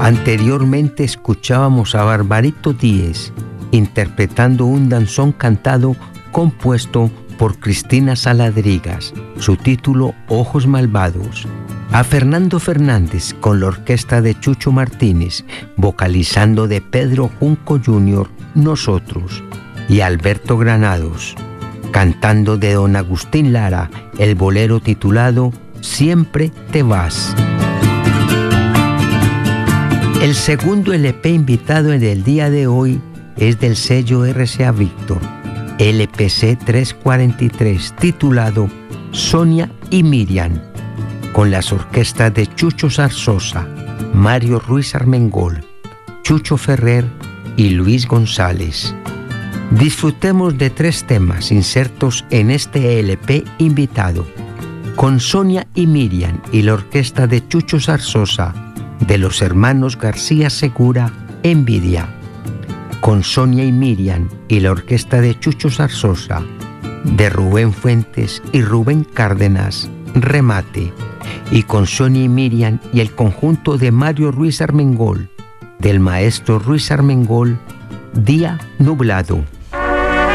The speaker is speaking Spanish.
Anteriormente escuchábamos a Barbarito Díez interpretando un danzón cantado compuesto por Cristina Saladrigas, su título Ojos Malvados. A Fernando Fernández con la orquesta de Chucho Martínez, vocalizando de Pedro Junco Jr., Nosotros. Y a Alberto Granados, cantando de don Agustín Lara, el bolero titulado Siempre te vas. El segundo LP invitado en el día de hoy es del sello RCA Víctor, LPC 343, titulado Sonia y Miriam, con las orquestas de Chucho Zarzosa, Mario Ruiz Armengol, Chucho Ferrer y Luis González. Disfrutemos de 3 temas insertos en este LP invitado, con Sonia y Miriam y la orquesta de Chucho Zarzosa, de los hermanos García Segura, Envidia. Con Sonia y Miriam y la orquesta de Chucho Zarzosa, de Rubén Fuentes y Rubén Cárdenas, Remate. Y con Sonia y Miriam y el conjunto de Mario Ruiz Armengol, del maestro Ruiz Armengol, Día Nublado.